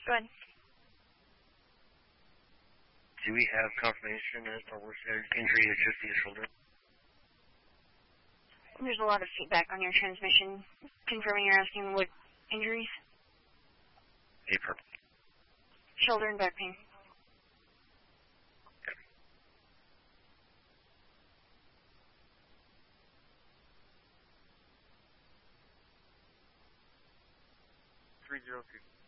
Go ahead. Do we have confirmation that the worst injury is just the shoulder? There's a lot of feedback on your transmission. Confirming you're asking what injuries? Paper. Shoulder and back pain. Okay. 302.